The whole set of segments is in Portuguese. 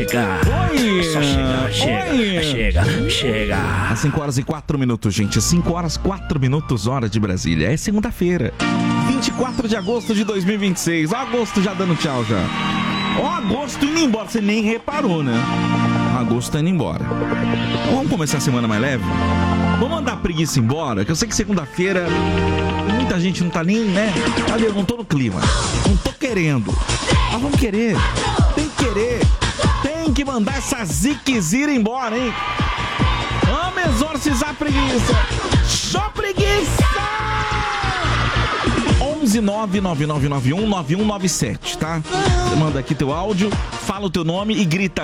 chega. Oi! Só chega. Às 5 horas e 4 minutos, gente. 5 horas 4 minutos, hora de Brasília. É segunda-feira, 24 de agosto de 2026. Ó, agosto já dando tchau já. Ó, agosto indo embora. Você nem reparou, né? Agosto tá indo embora. Vamos começar a semana mais leve? Vamos mandar a preguiça embora, que eu sei que segunda-feira muita gente não tá nem, né? Cadê? Eu não tô no clima. Não tô querendo. Mas vamos querer. Tem que querer. Tem que mandar essa ziquezira embora, hein? Vamos exorcizar a preguiça. Só preguiça! 11999919197, tá? Você manda aqui teu áudio, fala o teu nome e grita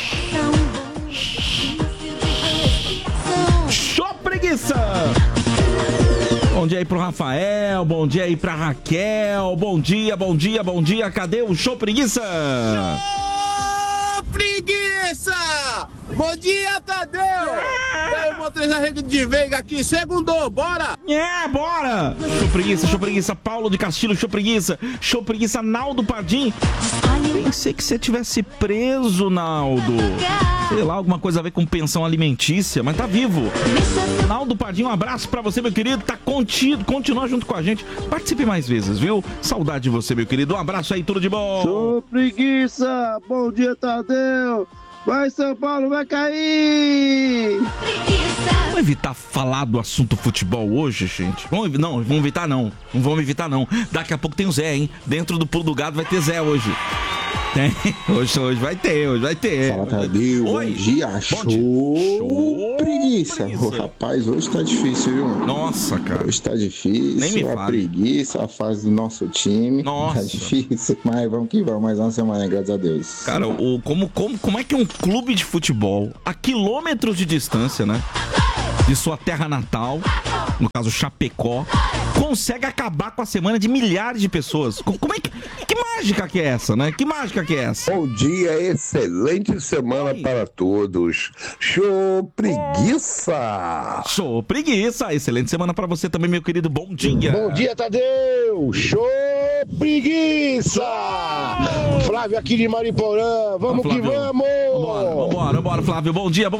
Show preguiça! Bom dia aí pro Rafael, bom dia aí pra Raquel, bom dia, cadê o Show Preguiça? Show Preguiça! Bom dia, Tadeu! Eu vou trazer Rego de Veiga aqui, segundou, bora! Bora! Show Preguiça, Paulo de Castilho, Show Preguiça, Naldo Padim. Pensei que você tivesse preso, Naldo. Sei lá, alguma coisa a ver com pensão alimentícia, mas tá vivo. Naldo Padim, um abraço pra você, meu querido. Tá contido, continua junto com a gente. Participe mais vezes, viu? Saudade de você, meu querido. Um abraço aí, tudo de bom. Show Preguiça, bom dia, Tadeu. Vai, São Paulo, vai cair! Vamos evitar falar do assunto futebol hoje, gente? Vamos evitar não. Não vamos evitar não. Daqui a pouco tem o Zé, hein? Dentro do pulo do gado vai ter Zé hoje. Tem. Hoje vai ter. Fala, Tadeu. Oi. Bom dia. Show preguiça. Ô, rapaz, hoje tá difícil, viu? Nossa, cara. Hoje tá difícil. Nem me a fale. preguiça, a fase do nosso time. Nossa. Tá difícil, mas vamos que vamos. Mais uma semana, graças a Deus. Cara, como é que um clube de futebol, a quilômetros de distância, né? De sua terra natal, no caso Chapecó, consegue acabar com a semana de milhares de pessoas? Como é que mágica que é essa, né? Que mágica que é essa? Bom dia, excelente semana para todos. Show preguiça! Show preguiça! Excelente semana para você também, meu querido. Bom dia! Bom dia, Tadeu! Show preguiça! Flávio aqui de Mariporã, vamos que vamos! Vambora, Flávio. Bom dia!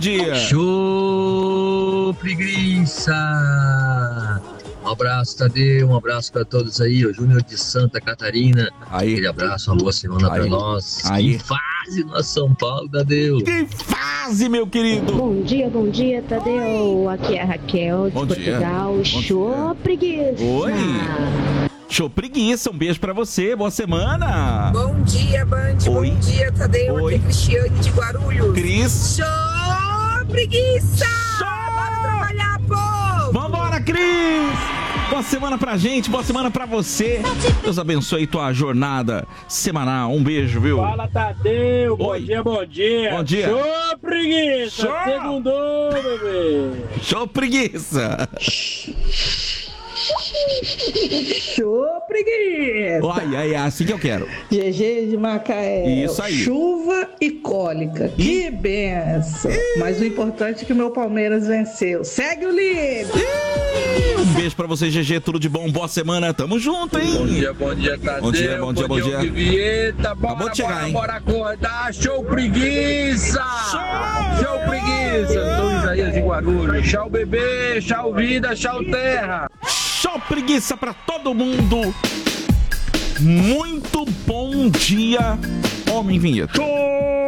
Show preguiça! Um abraço, Tadeu, um abraço pra todos aí, o Júnior de Santa Catarina. Aquele abraço, uma boa semana pra nós. Que fase nós São Paulo, Tadeu. Que fase, meu querido. Bom dia, Tadeu. Aqui é a Raquel de Portugal. Show preguiça. Oi. Show preguiça, um beijo pra você, boa semana. Bom dia, Band. Oi. Bom dia, Tadeu. Oi. Aqui é Cristiane de Guarulhos. Cris. Show preguiça. Show. Bora trabalhar, povo. Vambora, Cris! Boa semana pra gente, boa semana pra você. Deus abençoe tua jornada semanal. Um beijo, viu? Fala, Tadeu. Oi. Bom dia. Bom dia. Show preguiça. Show. Segundou, bebê. Show preguiça. Show preguiça. Ai, assim que eu quero. GG de Macaé. Isso aí. Chuva e cólica. Que benção. Mas o importante é que o meu Palmeiras venceu. Segue o líder. Um beijo pra você, GG. Tudo de bom. Boa semana. Tamo junto, hein? Bom dia, Tadeu. Bom dia. Vinheta. Acabou de chegar, hein? Bora acordar. Show preguiça. Show preguiça. Sou Isaías de Guarulhos. Tchau, bebê. Tchau, vida. Tchau, terra. Show preguiça pra todo mundo. Muito bom dia, homem vinheta.